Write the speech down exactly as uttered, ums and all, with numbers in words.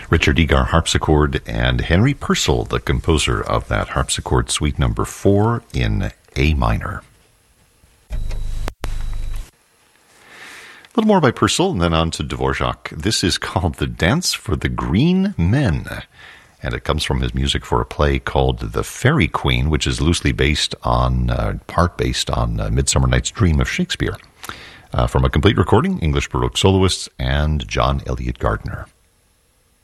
Richard Egar harpsichord, and Henry Purcell, the composer of that harpsichord suite number four in A minor. A little more by Purcell, and then on to Dvorak. This is called The Dance for the Green Men, and it comes from his music for a play called The Fairy Queen, which is loosely based on, uh, part based on uh, Midsummer Night's Dream of Shakespeare. Uh, from a complete recording, English Baroque soloists and John Elliott Gardner.